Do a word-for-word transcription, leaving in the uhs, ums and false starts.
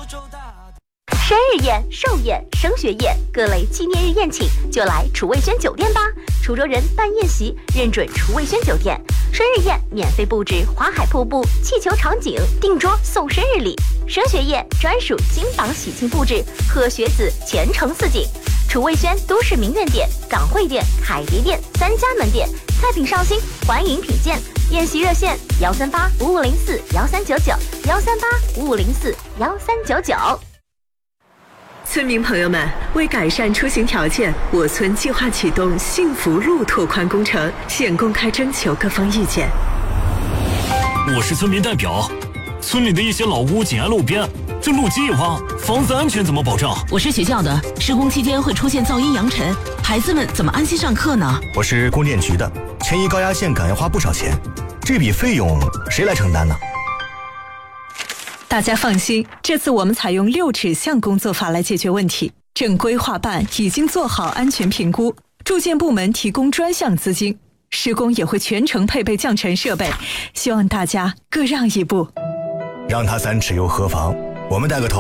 生日宴、寿宴、升学宴，各类纪念日宴请就来楚味轩酒店吧。楚州人办宴席，认准楚味轩酒店。生日宴免费布置华海瀑布、气球场景，订桌送生日礼。升学宴专属金榜喜庆布置，贺学子前程似锦。楚味轩都市名苑店、港汇店、凯蝶店三家门店，菜品上新，欢迎品鉴。宴席热线：幺三八五五零四幺三九九，幺三八五五零四幺三九九。 村民朋友们，为改善出行条件，我村计划启动幸福路拓宽工程，现公开征求各方意见。 我是村民代表，村里的一些老屋紧挨路边，这路基一挖，房子安全怎么保障？ 我是学校的，施工期间会出现噪音扬尘，孩子们怎么安心上课呢？ 我是供电局的，迁移高压线杆要花不少钱，这笔费用谁来承担呢？ 大家放心，这次我们采用六指向工作法来解决问题。正规划办已经做好安全评估，住建部门提供专项资金，施工也会全程配备降尘设备，希望大家各让一步。 让他三尺又何妨？我们带个头。